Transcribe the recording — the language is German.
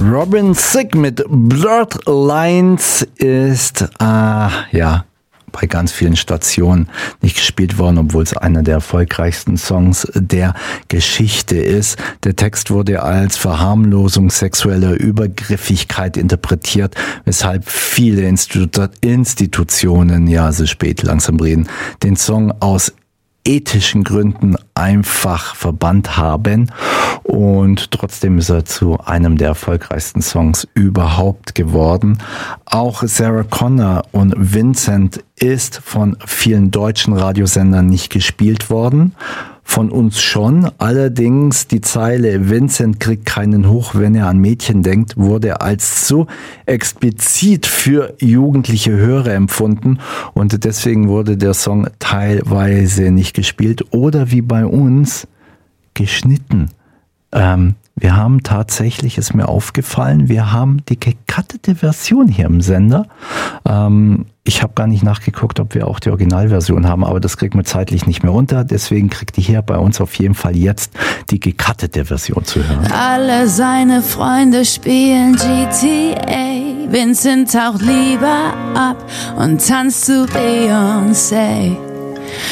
Robin Thicke mit Blurred Lines ist, bei ganz vielen Stationen nicht gespielt worden, obwohl es einer der erfolgreichsten Songs der Geschichte ist. Der Text wurde als Verharmlosung sexueller Übergriffigkeit interpretiert, weshalb viele Institutionen, es ist spät, langsam reden, den Song aus ethischen Gründen einfach verbannt haben, und trotzdem ist er zu einem der erfolgreichsten Songs überhaupt geworden. Auch Sarah Connor und Vincent ist von vielen deutschen Radiosendern nicht gespielt worden. Von uns schon. Allerdings die Zeile "Vincent kriegt keinen hoch, wenn er an Mädchen denkt" wurde als zu explizit für jugendliche Hörer empfunden, und deswegen wurde der Song teilweise nicht gespielt oder wie bei uns geschnitten. Wir haben tatsächlich, ist mir aufgefallen, wir haben die gecuttete Version hier im Sender. Ich habe gar nicht nachgeguckt, ob wir auch die Originalversion haben, aber das kriegt man zeitlich nicht mehr unter. Deswegen kriegt ihr hier bei uns auf jeden Fall jetzt die gecuttete Version zu hören. Alle seine Freunde spielen GTA. Vincent taucht lieber ab und tanzt zu Beyoncé.